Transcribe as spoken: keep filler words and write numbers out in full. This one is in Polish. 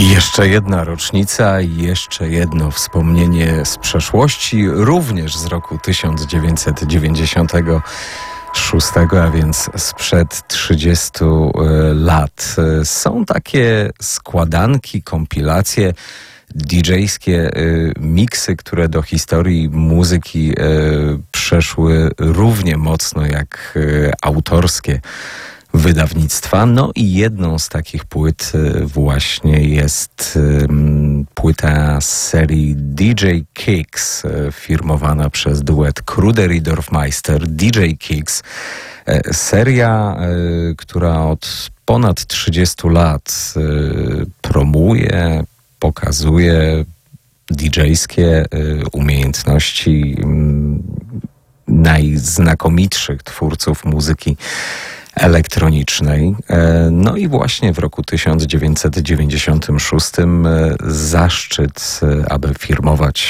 I jeszcze jedna rocznica i jeszcze jedno wspomnienie z przeszłości, również z roku tysiąc dziewięćset dziewięćdziesiątego szóstego, a więc sprzed trzydziestu lat. Są takie składanki, kompilacje, didżejskie miksy, które do historii muzyki przeszły równie mocno jak autorskie wydawnictwa. No i jedną z takich płyt właśnie jest um, płyta z serii D J Kicks, firmowana przez duet Kruder i Dorfmeister. D J Kicks, seria, która od ponad trzydziestu lat promuje, pokazuje didżejskie umiejętności najznakomitszych twórców muzyki elektronicznej. No i właśnie w roku tysiąc dziewięćset dziewięćdziesiątym szóstym zaszczyt, aby firmować